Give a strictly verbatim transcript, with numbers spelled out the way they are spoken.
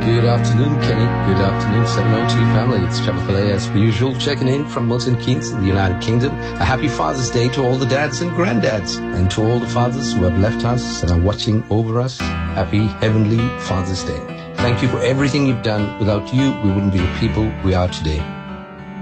Good afternoon, Kenny. Good afternoon, seven oh two family. It's Trevor Fillet as per usual, checking in from Milton Keynes in the United Kingdom. A happy Father's Day to all the dads and granddads, and to all the fathers who have left us and are watching over us. Happy Heavenly Father's Day. Thank you for everything you've done. Without you, we wouldn't be the people we are today.